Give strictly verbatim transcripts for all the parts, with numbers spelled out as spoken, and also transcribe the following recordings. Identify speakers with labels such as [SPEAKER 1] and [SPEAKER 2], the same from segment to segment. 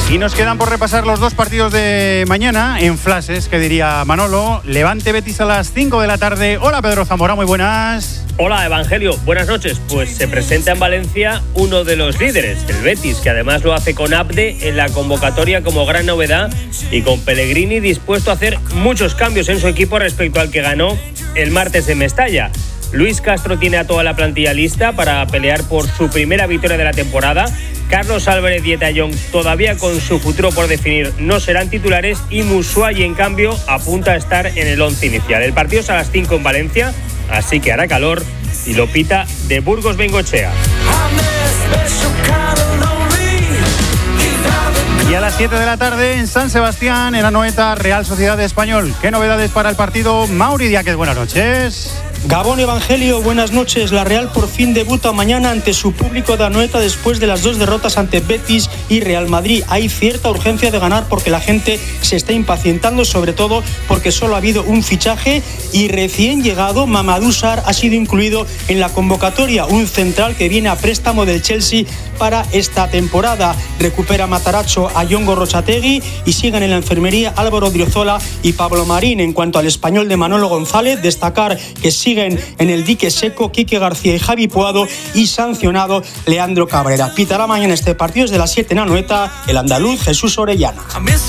[SPEAKER 1] Y nos quedan por repasar los dos partidos de mañana en flashes, que diría Manolo. Levante Betis a las cinco de la tarde. Hola Pedro Zamora, muy buenas.
[SPEAKER 2] Hola Evangelio, buenas noches. Pues se presenta en Valencia uno de los líderes, el Betis, que además lo hace con Abde en la convocatoria como gran novedad y con Pellegrini dispuesto a hacer muchos cambios en su equipo respecto al que ganó el martes en Mestalla. Luis Castro tiene a toda la plantilla lista para pelear por su primera victoria de la temporada. Carlos Álvarez y Eta Young, todavía con su futuro por definir, no serán titulares, y Musuayi, en cambio, apunta a estar en el once inicial. El partido es a las cinco en Valencia, así que hará calor, y lo pita de Burgos Bengochea.
[SPEAKER 1] Y a las siete de la tarde en San Sebastián, en Anoeta, Real Sociedad Español. ¿Qué novedades para el partido? Mauri Diáquez, buenas noches.
[SPEAKER 3] Gabón Evangelio, buenas noches. La Real por fin debuta mañana ante su público de Anoeta después de las dos derrotas ante Betis y Real Madrid. Hay cierta urgencia de ganar porque la gente se está impacientando, sobre todo porque solo ha habido un fichaje y recién llegado Mamadou Sarr ha sido incluido en la convocatoria, un central que viene a préstamo del Chelsea para esta temporada. Recupera Matarazzo a Yongo Rochategui y siguen en la enfermería Álvaro Odriozola y Pablo Marín. En cuanto al Español de Manolo González, destacar que siguen en el dique seco Quique García y Javi Puado y sancionado Leandro Cabrera. Pitará mañana este partido desde las siete en Anoeta el andaluz Jesús Orellana.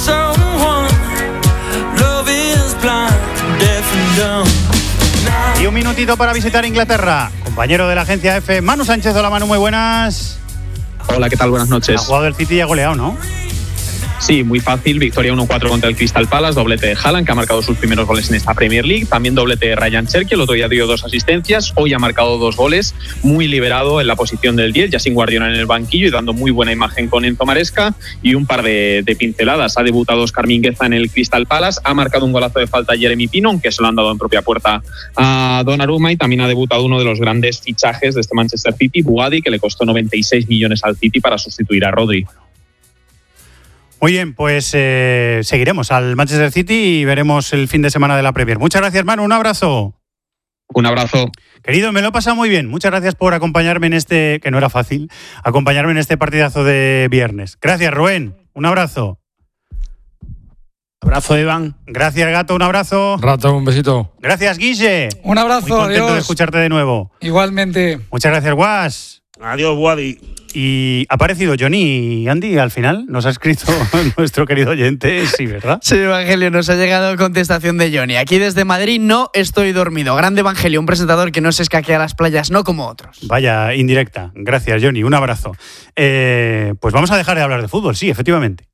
[SPEAKER 1] Y un minutito para visitar Inglaterra. Compañero de la agencia F, Manu Sánchez. Hola Manu, muy buenas.
[SPEAKER 4] Hola, ¿qué tal? Buenas noches.
[SPEAKER 1] Ha jugado el City y ha goleado, ¿no?
[SPEAKER 4] Sí, muy fácil, victoria uno cuatro contra el Crystal Palace, doblete de Haaland, que ha marcado sus primeros goles en esta Premier League, también doblete de Ryan Cherki, el otro día dio dos asistencias, hoy ha marcado dos goles, muy liberado en la posición del diez, ya sin Guardiola en el banquillo y dando muy buena imagen con Enzo Maresca, y un par de, de pinceladas. Ha debutado Óscar Mingueza en el Crystal Palace, ha marcado un golazo de falta a Jeremy Pino, aunque se lo han dado en propia puerta a Donnarumma, y también ha debutado uno de los grandes fichajes de este Manchester City, Boadi, que le costó noventa y seis millones al City para sustituir a Rodri.
[SPEAKER 1] Muy bien, pues eh, seguiremos al Manchester City y veremos el fin de semana de la Premier. Muchas gracias, Manu, un abrazo.
[SPEAKER 4] Un abrazo.
[SPEAKER 1] Querido, me lo he pasado muy bien. Muchas gracias por acompañarme en este, que no era fácil, acompañarme en este partidazo de viernes. Gracias, Rubén. Un abrazo.
[SPEAKER 5] Abrazo, Iván.
[SPEAKER 1] Gracias, Gato. Un abrazo.
[SPEAKER 6] Rato, un besito.
[SPEAKER 1] Gracias, Guille.
[SPEAKER 7] Un abrazo,
[SPEAKER 1] muy contento
[SPEAKER 7] adiós.
[SPEAKER 1] de escucharte de nuevo.
[SPEAKER 7] Igualmente.
[SPEAKER 1] Muchas gracias, Guas.
[SPEAKER 5] Adiós, Wadi.
[SPEAKER 1] Y ha aparecido Johnny y Andy al final. Nos ha escrito nuestro querido oyente, sí, ¿verdad?
[SPEAKER 8] Sí, Evangelio, nos ha llegado contestación de Johnny. Aquí desde Madrid no estoy dormido. Grande Evangelio, un presentador que no se escaquea a las playas, no como otros.
[SPEAKER 1] Vaya, indirecta. Gracias, Johnny. Un abrazo. Eh, pues vamos a dejar de hablar de fútbol, sí, efectivamente.